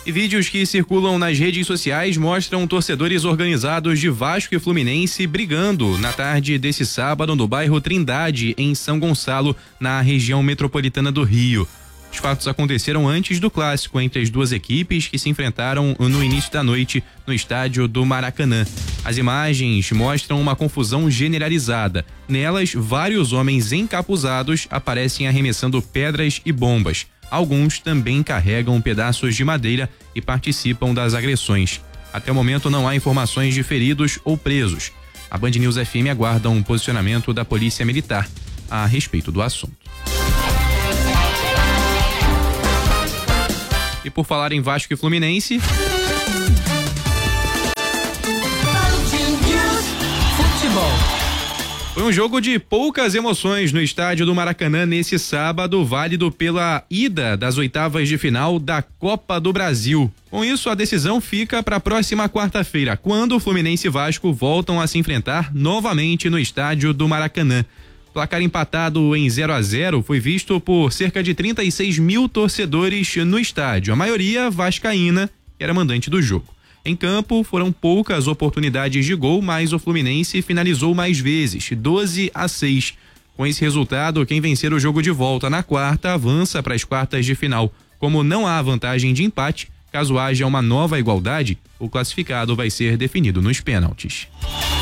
E vídeos que circulam nas redes sociais mostram torcedores organizados de Vasco e Fluminense brigando na tarde desse sábado no bairro Trindade, em São Gonçalo, na região metropolitana do Rio. Os fatos aconteceram antes do clássico entre as duas equipes que se enfrentaram no início da noite no estádio do Maracanã. As imagens mostram uma confusão generalizada. Nelas, vários homens encapuzados aparecem arremessando pedras e bombas. Alguns também carregam pedaços de madeira e participam das agressões. Até o momento não há informações de feridos ou presos. A Band News FM aguarda um posicionamento da Polícia Militar a respeito do assunto. E por falar em Vasco e Fluminense, foi um jogo de poucas emoções no estádio do Maracanã nesse sábado, válido pela ida das oitavas de final da Copa do Brasil. Com isso, a decisão fica para a próxima quarta-feira, quando o Fluminense e Vasco voltam a se enfrentar novamente no estádio do Maracanã. Placar empatado em 0-0 foi visto por cerca de 36 mil torcedores no estádio, a maioria vascaína, que era mandante do jogo. Em campo, foram poucas oportunidades de gol, mas o Fluminense finalizou mais vezes, 12-6. Com esse resultado, quem vencer o jogo de volta na quarta avança para as quartas de final. Como não há vantagem de empate, caso haja uma nova igualdade, o classificado vai ser definido nos pênaltis.